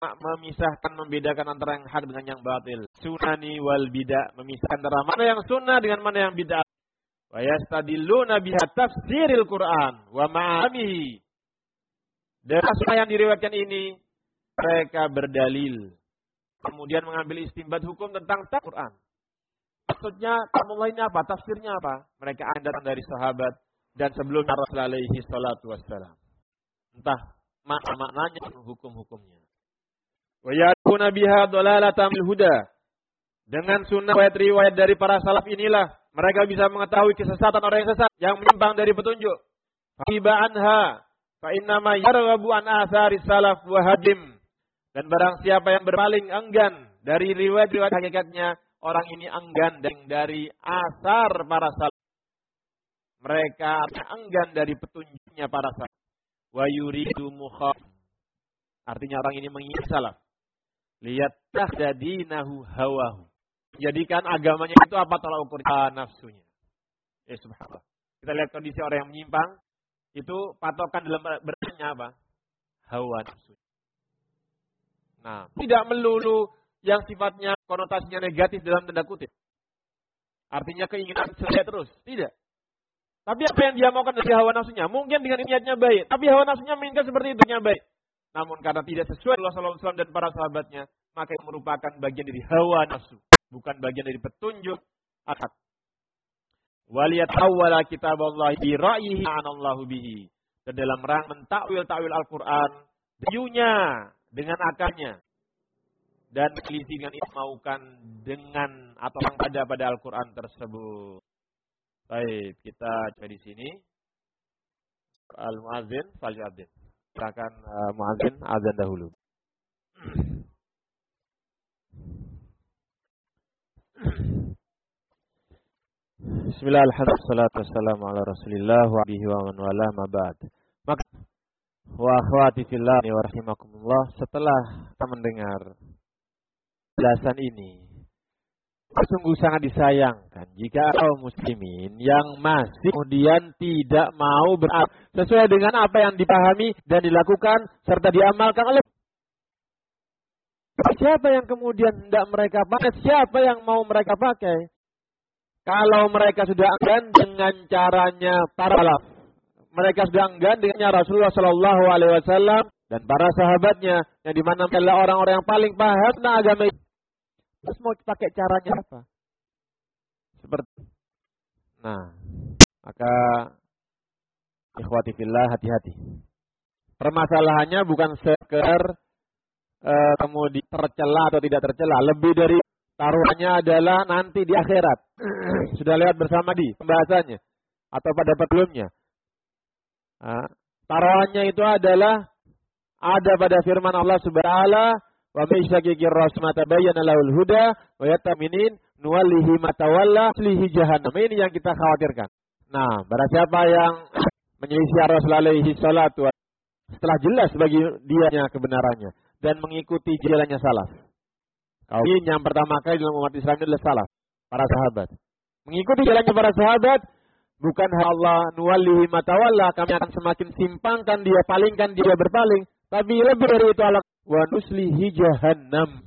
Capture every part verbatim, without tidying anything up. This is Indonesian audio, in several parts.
memisahkan, membedakan antara yang hak dengan yang batil. Sunani wal bid'ah, memisahkan antara mana yang sunnah dengan mana yang bid'ah. Wa yastadilluna biha tafsiril Qur'an wa ma'amihi. Dan asal yang diriwayatkan ini, mereka berdalil. Kemudian mengambil istinbat hukum tentang Al-Quran. Maksudnya, Allah ini apa? Tafsirnya apa? Mereka datang dari sahabat dan sebelumnya Rasul alaihi salatu wassalam. Entah makna-maknanya, hukum-hukumnya. Wa yakuna biha dhalalatam huda. Dengan sunnah riwayat dari para salaf inilah mereka bisa mengetahui kesesatan orang yang sesat yang menyimpang dari petunjuk. Fa anha fa inna ma yarghabu an athari salaf wa hadim. Dan barang siapa yang berpaling enggan dari riwayat-riwayat hakikatnya, orang ini enggan dari asar para salaf. Mereka enggan dari petunjuknya para salaf. Wa yuridu mukhaf. Artinya orang ini mengingat salaf. Lihat tahdadinahu hawahu. Jadikan agamanya itu apa tolak ukur nafsunya. Ya subhanallah. Kita lihat kondisi orang yang menyimpang. Itu patokan dalam bertanya apa? Hawa nafsu. Nah, tidak melulu yang sifatnya konotasinya negatif dalam tanda kutip. Artinya keinginan saya terus. Tidak. Tapi apa yang dia maukan dari hawa nafsunya? Mungkin dengan niatnya baik. Tapi hawa nafsunya menginginkan seperti itu, baik. Namun karena tidak sesuai Rasulullah shallallahu alaihi wasallam dan para sahabatnya, maka itu merupakan bagian dari hawa nafsu, bukan bagian dari petunjuk akal. Waliyat awwala kitaballahi bi ra'yihi anallahu bihi. Dan dalam rang mentakwil takwil Al-Qur'an, dayunya dengan akalnya. Dan selisih dengan maukan dengan atau yang ada pada Al-Qur'an tersebut. Baik, kita coba di sini. Al-muadzin fal yu'adzin. Silakan uh, muadzin azan dahulu. Bismillah, alhamdulillah, wassalamu ala rasulillah wa bihi wa man wala ma ba'd. Maka wa akhwati fillah wa rahimakumullah, setelah kita mendengar penjelasan ini, sungguh sangat disayangkan jika kaum muslimin yang masih kemudian tidak mau beramal sesuai dengan apa yang dipahami dan dilakukan serta diamalkan oleh siapa yang kemudian tidak mereka pakai, siapa yang mau mereka pakai. Kalau mereka sudah enggan dengan caranya para salaf, mereka sudah enggan dengannya Rasulullah Shallallahu Alaihi Wasallam dan para sahabatnya, yang dimana adalah orang-orang yang paling paham tentang agama ini. Terus mau pakai caranya apa? Seperti, nah, maka ikhwati fillah, hati-hati. Permasalahannya bukan sekedar uh, kemudian tercela atau tidak tercela, lebih dari taruhannya adalah nanti di akhirat. Sudah lewat bersama di pembahasannya atau pada sebelumnya. Nah, taruhannya itu adalah ada pada firman Allah Subhanahu wa taala, wa may yashaqiqir rasul tabayyana lahul huda wa yataminin nuwallihi ma tawalla lihi jahannam. Ini yang kita khawatirkan. Nah, barang siapa yang menyelisih Rasul alaihi salatu setelah jelas bagi dianya kebenarannya dan mengikuti jalannya salaf. Kaum ini yang pertama kali dalam umat Islam ini adalah salaf, para sahabat. Mengikuti jalannya para sahabat, bukan Allah nuwallihi ma tawalla, kami akan semakin simpangkan dia, palingkan dia berpaling, tapi lebih dari itu Allah wa nuslihi jahannam.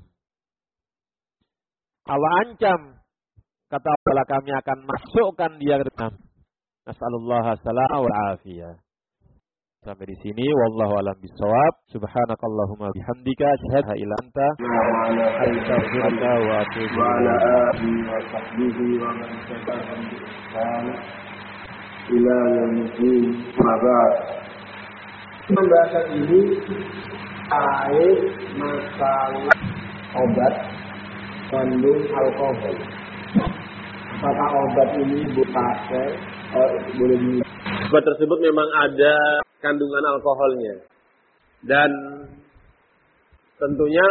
Allah ancam, kata Allah, kami akan masukkan dia ke dalam. Nas'alullah salamah wal afiyah. Sampai di sini, wallahu a'lam bishawab. Subhanakallahumma bihamdika asyhadu an la ilaha illa anta astaghfiruka wa atubu ilaik. Wa sahbihi wa man tabi'ahum bi ihsan ila yaumil qiyamah. Pembahasan ini terkait masalah obat kandung alkohol. Apakah obat ini dipakai uh, boleh di obat tersebut memang ada kandungan alkoholnya, dan tentunya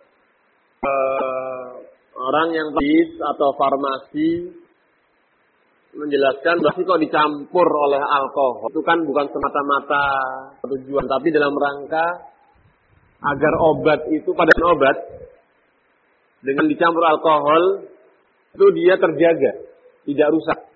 uh, orang yang medis atau farmasi menjelaskan bahwa kok dicampur oleh alkohol itu kan bukan semata-mata tujuan, tapi dalam rangka agar obat itu pada obat dengan dicampur alkohol itu dia terjaga, tidak rusak.